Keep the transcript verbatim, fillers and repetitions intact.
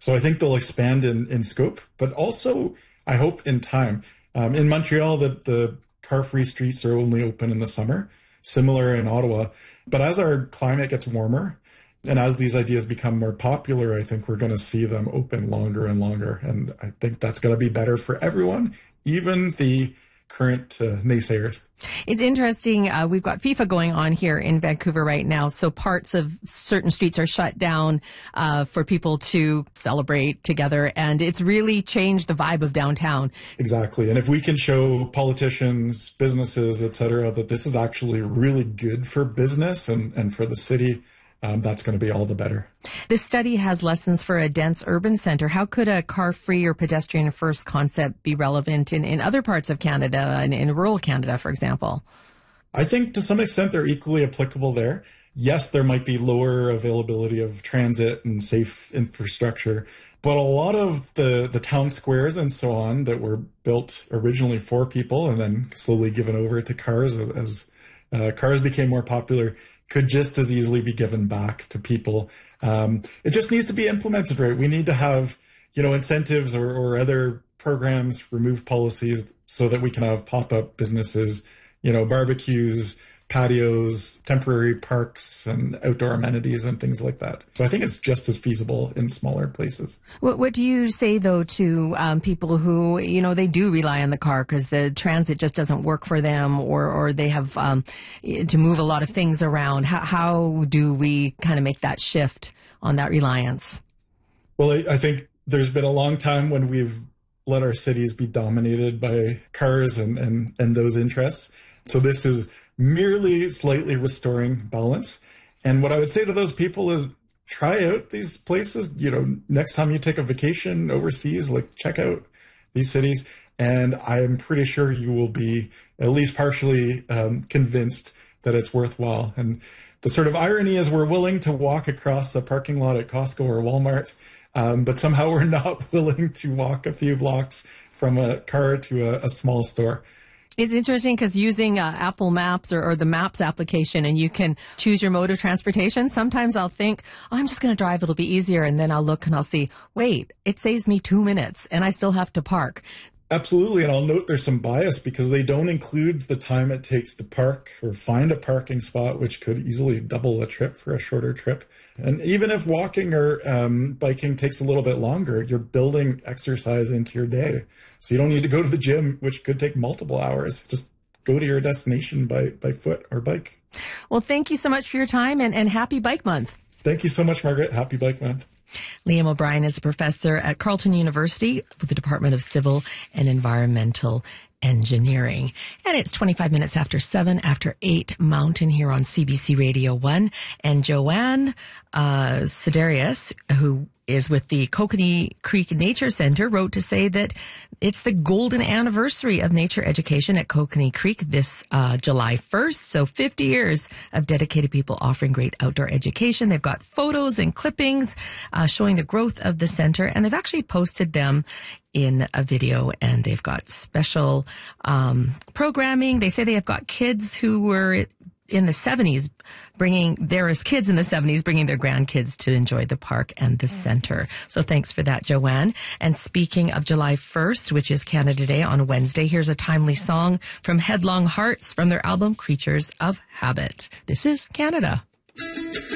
So I think they'll expand in, in scope, but also, I hope, in time. Um, in Montreal, the, the car-free streets are only open in the summer, similar in Ottawa. But as our climate gets warmer, and as these ideas become more popular, I think we're going to see them open longer and longer. And I think that's going to be better for everyone, even the current uh, naysayers. It's interesting. Uh, we've got FIFA going on here in Vancouver right now. So parts of certain streets are shut down uh, for people to celebrate together. And it's really changed the vibe of downtown. Exactly. And if we can show politicians, businesses, et cetera, that this is actually really good for business and, and for the city, Um, that's going to be all the better. This study has lessons for a dense urban center. How could a car-free or pedestrian-first concept be relevant in, in other parts of Canada and in rural Canada, for example? I think to some extent they're equally applicable there. Yes, there might be lower availability of transit and safe infrastructure, but a lot of the, the town squares and so on that were built originally for people and then slowly given over to cars as, as uh, cars became more popular could just as easily be given back to people. Um, it just needs to be implemented right. We need to have, you know, incentives or, or other programs, remove policies so that we can have pop-up businesses, you know, barbecues, patios, temporary parks, and outdoor amenities and things like that. So I think it's just as feasible in smaller places. What, what do you say, though, to um, people who, you know, they do rely on the car because the transit just doesn't work for them, or, or they have um, to move a lot of things around? How, how do we kind of make that shift on that reliance? Well, I, I think there's been a long time when we've let our cities be dominated by cars and, and, and those interests. So this is merely slightly restoring balance. And what I would say to those people is try out these places. You know, next time you take a vacation overseas, like check out these cities. And I'm pretty sure you will be at least partially um, convinced that it's worthwhile. And the sort of irony is we're willing to walk across a parking lot at Costco or Walmart, um, but somehow we're not willing to walk a few blocks from a car to a, a small store. It's interesting because using uh, Apple Maps or, or the Maps application, and you can choose your mode of transportation. Sometimes I'll think, oh, I'm just going to drive. It'll be easier. And then I'll look and I'll see, wait, it saves me two minutes and I still have to park. Absolutely. And I'll note there's some bias because they don't include the time it takes to park or find a parking spot, which could easily double a trip for a shorter trip. And even if walking or um, biking takes a little bit longer, you're building exercise into your day. So you don't need to go to the gym, which could take multiple hours. Just go to your destination by, by foot or bike. Well, thank you so much for your time, and, and happy Bike Month. Thank you so much, Margaret. Happy Bike Month. Liam O'Brien is a professor at Carleton University with the Department of Civil and Environmental Engineering. And it's twenty-five minutes after seven, after eight Mountain here on C B C Radio one. And Joanne uh, Siderius, who is with the Kokanee Creek Nature Center, wrote to say that it's the golden anniversary of nature education at Kokanee Creek this uh, July first. So fifty years of dedicated people offering great outdoor education. They've got photos and clippings uh, showing the growth of the center, and they've actually posted them in a video, and they've got special um, programming. They say they have got kids who were in the seventies, bringing, there as kids in the seventies, bringing their grandkids to enjoy the park and the center. So thanks for that, Joanne. And speaking of July first, which is Canada Day on Wednesday, here's a timely song from Headlong Hearts from their album Creatures of Habit. This is Canada.